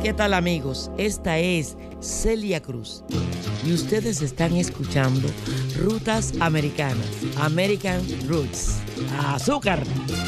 ¿Qué tal, amigos? Esta es Celia Cruz y ustedes están escuchando Rutas Americanas, American Roots. ¡Azúcar!